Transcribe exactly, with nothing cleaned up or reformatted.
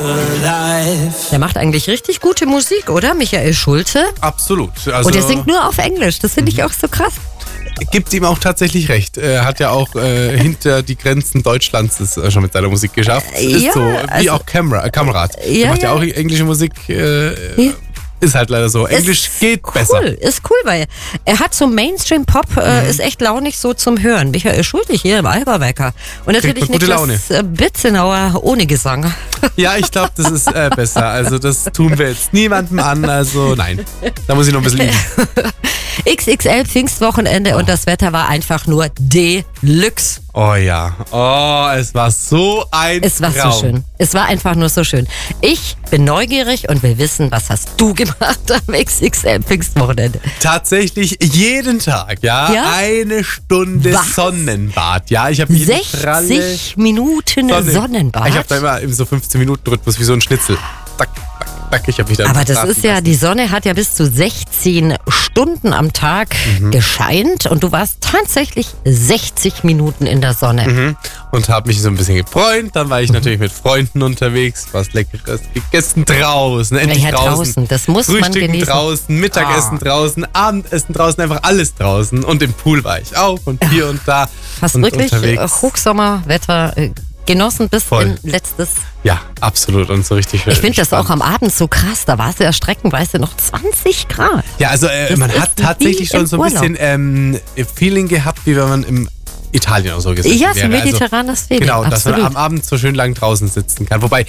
Der macht eigentlich richtig gute Musik, oder? Michael Schulze. Absolut. Also, und er singt nur auf Englisch. Das finde ich auch so krass. Gibt ihm auch tatsächlich recht. Er hat ja auch äh, hinter die Grenzen Deutschlands das äh, schon mit seiner Musik geschafft. Ist Ja, so, wie also- auch Kamera, äh, Kamerad. Ja, Der macht ja, ja. auch englische Musik. Äh, Ja. Ist halt leider so. Englisch Ist geht cool, besser. Ist cool, weil er hat so Mainstream-Pop, äh, ist echt launig so zum Hören. Michael Schulte hier im Alberwecker. Und natürlich man gute Niklas äh, Bitzenauer ohne Gesang. Ja, ich glaube, das ist äh, besser. Also das tun wir jetzt niemandem an. Also nein, da muss ich noch ein bisschen lieben. X X L Pfingstwochenende und das Wetter war einfach nur Deluxe. Oh ja. Oh, es war so ein Es war Traum. so schön. Es war einfach nur so schön. Ich bin neugierig und will wissen, was hast du gemacht am X X L Pfingstwochenende? Tatsächlich jeden Tag, ja, Ja? eine Stunde Was? Sonnenbad. Ja, ich habe mir die pralle sechzig Minuten Sonne- Sonnenbad. Ich habe da immer im so fünfzehn Minuten Rhythmus wie so ein Schnitzel. Tack, tack, tack. Ich habe mich da Aber das verraten ist ja, lassen. die Sonne hat ja bis zu sechzehn Stunden am Tag Mhm. gescheint und du warst tatsächlich sechzig Minuten in der Sonne. Mhm. Und habe mich so ein bisschen gefreut. Dann Mhm. war ich natürlich mit Freunden unterwegs, was Leckeres gegessen draußen, endlich Ja, draußen. draußen, das muss man Frühstücken genießen. draußen, Mittagessen Ah. draußen, Abendessen draußen, einfach alles draußen. Und im Pool war ich auch und hier und da. Hast und wirklich äh, unterwegs. Hochsommerwetter äh, genossen bis Voll. in letztes. Ja, absolut. Und so richtig schön. Ich finde das auch entspannt. am Abend so krass. Da war es ja streckenweise noch zwanzig Grad. Ja, also äh, Das man ist hat wie tatsächlich schon im so ein bisschen ähm, Feeling gehabt, wie wenn man im Italien oder so gesessen Ja, so wäre. mediterranes Feeling, Genau, dass man absolut. am Abend so schön lang draußen sitzen kann. Wobei,